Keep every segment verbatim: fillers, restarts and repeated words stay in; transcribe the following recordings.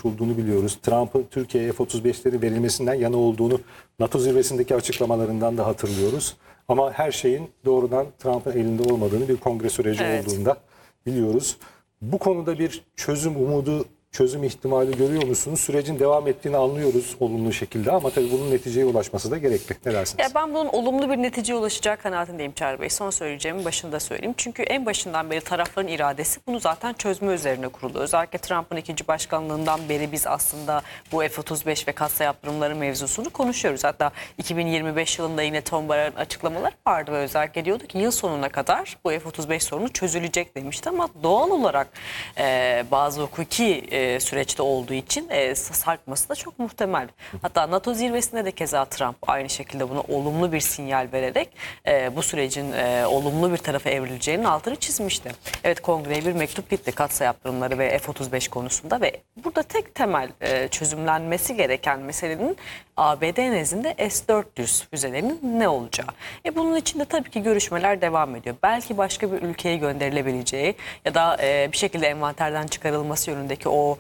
konuşulduğunu biliyoruz. Trump'ın Türkiye'ye F otuz beşlerin verilmesinden yana olduğunu NATO zirvesindeki açıklamalarından da hatırlıyoruz. Ama her şeyin doğrudan Trump'ın elinde olmadığını bir kongre süreci Evet. olduğunda biliyoruz. Bu konuda bir çözüm umudu, çözüm ihtimali görüyor musunuz? Sürecin devam ettiğini anlıyoruz olumlu şekilde ama tabii bunun neticeye ulaşması da gerekli. Ne dersiniz? Ya ben bunun olumlu bir neticeye ulaşacağı kanaatindeyim Çağrı Bey. Son söyleyeceğimin başında söyleyeyim. Çünkü en başından beri tarafların iradesi bunu zaten çözme üzerine kurulu. Özellikle Trump'ın ikinci başkanlığından beri biz aslında bu F otuz beş ve kasa yaptırımları mevzusunu konuşuyoruz. Hatta iki bin yirmi beş yılında yine Tom Barra'nın açıklamaları vardı ve özellikle diyordu ki yıl sonuna kadar bu F otuz beş sorunu çözülecek demişti. Ama doğal olarak e, bazı hukuki e, süreçte olduğu için e, sarkması da çok muhtemel. Hatta NATO zirvesinde de keza Trump aynı şekilde buna olumlu bir sinyal vererek e, bu sürecin e, olumlu bir tarafa evrileceğinin altını çizmişti. Evet, kongreye bir mektup gitti katsa yaptırımları ve F otuz beş konusunda ve burada tek temel e, çözümlenmesi gereken meselenin A B D nezdinde S dört yüz füzelerinin ne olacağı. E, bunun için de tabii ki görüşmeler devam ediyor. Belki başka bir ülkeye gönderilebileceği ya da e, bir şekilde envanterden çıkarılması yönündeki o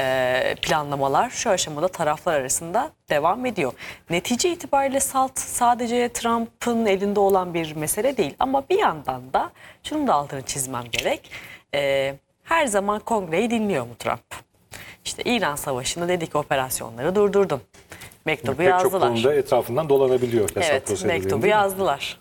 e, planlamalar şu aşamada taraflar arasında devam ediyor. Netice itibariyle salt sadece Trump'ın elinde olan bir mesele değil ama bir yandan da şunun da altını çizmem gerek. E, her zaman kongreyi dinliyor mu Trump? İşte İran Savaşı'nda dedik operasyonları durdurdum. Mektubu Pek yazdılar. çok konuda etrafından dolanabiliyor. Evet, mektubu yazdılar.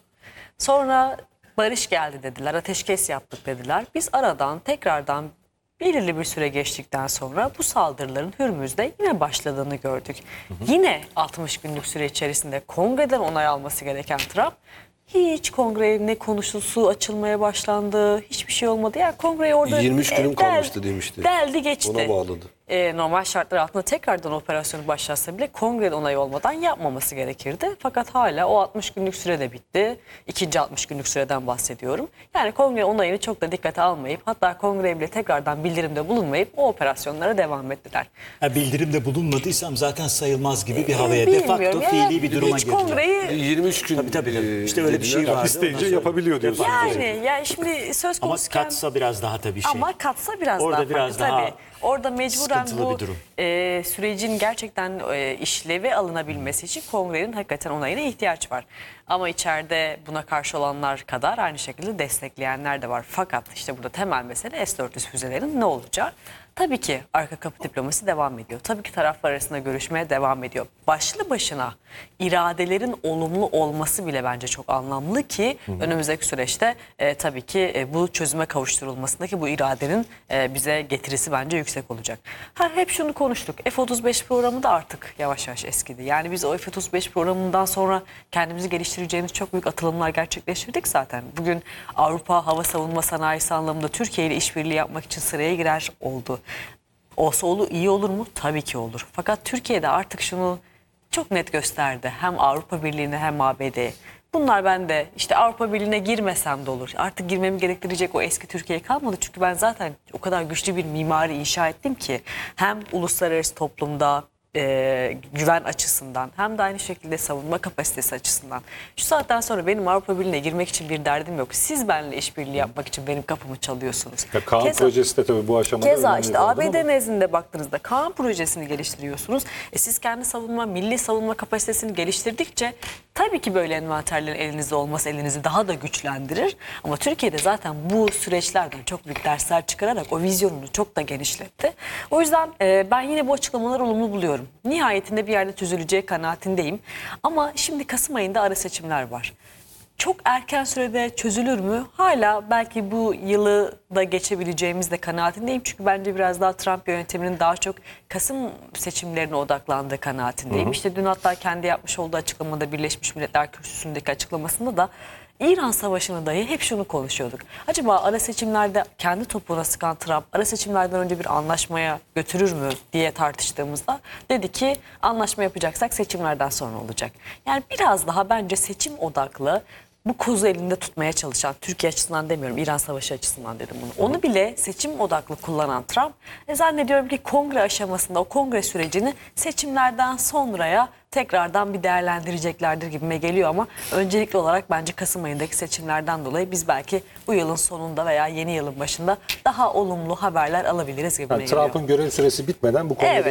Sonra barış geldi dediler, ateşkes yaptık dediler. Biz aradan tekrardan belirli bir süre geçtikten sonra bu saldırıların Hürmüz'de yine başladığını gördük. Hı hı. Yine altmış günlük süre içerisinde kongreden onay alması gereken Trump hiç kongre ne konuşulsu açılmaya başlandı. Hiçbir şey olmadı. Yani kongreye orada yirmi üç günüm del, kalmıştı demişti. Deldi geçti. Ona bağladı. Ee, normal şartlar altında tekrardan operasyonu başlatsa bile kongrede onay olmadan yapmaması gerekirdi. Fakat hala o altmış günlük süre de bitti. İkinci altmış günlük süreden bahsediyorum. Yani kongre onayını çok da dikkate almayıp hatta kongreye bile tekrardan bildirimde bulunmayıp o operasyonlara devam ettiler. Ha, bildirimde bulunmadıysam zaten sayılmaz gibi bir havaya Ee, de facto bilmiyorum. fiili bir duruma Hiç girdiler. kongreyi yirmi üç gün Tabii, tabii, tabii. e, İşte öyle bir şey dediler. vardı. İsteyince Ondan yapabiliyor diyorsunuz. yani yani şimdi söz Ama konusu katsa biraz daha tabii şey. Ama katsa biraz Orada daha biraz farklı daha tabii. Orada mecburen sıkıntılı bu bir durum. e, sürecin gerçekten e, işlevi alınabilmesi için kongrenin hakikaten onayına ihtiyaç var. Ama içeride buna karşı olanlar kadar aynı şekilde destekleyenler de var. Fakat işte burada temel mesele S dört yüz füzelerin ne olacağı. Tabii ki arka kapı diplomasi devam ediyor. Tabii ki taraflar arasında görüşmeye devam ediyor. Başlı başına iradelerin olumlu olması bile bence çok anlamlı ki hı hı. önümüzdeki süreçte e, tabii ki e, bu çözüme kavuşturulmasındaki bu iradenin e, bize getirisi bence yüksek olacak. Ha, hep şunu konuştuk. F otuz beş programı da artık yavaş yavaş eskidi. Yani biz o F otuz beş programından sonra kendimizi geliştireceğimiz çok büyük atılımlar gerçekleştirdik zaten. Bugün Avrupa hava savunma sanayisi anlamında Türkiye ile işbirliği yapmak için sıraya girer oldu. Olsa olur, iyi olur mu? Tabii ki olur. Fakat Türkiye'de artık şunu çok net gösterdi. Hem Avrupa Birliği'ne hem A B D'ye. Bunlar ben de işte Avrupa Birliği'ne girmesem de olur. Artık girmemi gerektirecek o eski Türkiye kalmadı. Çünkü ben zaten o kadar güçlü bir mimari inşa ettim ki hem uluslararası toplumda e, güven açısından hem de aynı şekilde savunma kapasitesi açısından. Şu saatten sonra benim Avrupa Birliği'ne girmek için bir derdim yok. Siz benimle işbirliği yapmak için benim kapımı çalıyorsunuz. Ya Kaan Keza, projesi de tabii bu aşamada Keza önemli işte zaten A B D ama- nezdinde baktığınızda Kaan projesini geliştiriyorsunuz. E siz kendi savunma, milli savunma kapasitesini geliştirdikçe tabii ki böyle envanterlerin elinizde olması elinizi daha da güçlendirir. Ama Türkiye'de zaten bu süreçlerden çok büyük dersler çıkararak o vizyonunu çok da genişletti. O yüzden e, ben yine bu açıklamaları olumlu buluyorum. Nihayetinde bir yerde çözüleceği kanaatindeyim. Ama şimdi Kasım ayında ara seçimler var. Çok erken sürede çözülür mü? Hala belki bu yılı da geçebileceğimiz de kanaatindeyim. Çünkü bence biraz daha Trump yönetiminin daha çok Kasım seçimlerine odaklandığı kanaatindeyim. Hı hı. İşte dün hatta kendi yapmış olduğu açıklamada Birleşmiş Milletler Kürsüsü'ndeki açıklamasında da İran Savaşı'nı dahi hep şunu konuşuyorduk. Acaba ara seçimlerde kendi topuğuna sıkan Trump ara seçimlerden önce bir anlaşmaya götürür mü diye tartıştığımızda dedi ki anlaşma yapacaksak seçimlerden sonra olacak. Yani biraz daha bence seçim odaklı bu kozu elinde tutmaya çalışan, Türkiye açısından demiyorum, İran Savaşı açısından dedim bunu. Onu bile seçim odaklı kullanan Trump e, zannediyorum ki kongre aşamasında o kongre sürecini seçimlerden sonraya tekrardan bir değerlendireceklerdir gibime geliyor ama öncelikli olarak bence Kasım ayındaki seçimlerden dolayı biz belki bu yılın sonunda veya yeni yılın başında daha olumlu haberler alabiliriz gibime Yani geliyor. Trump'ın görev süresi bitmeden bu konuda Evet.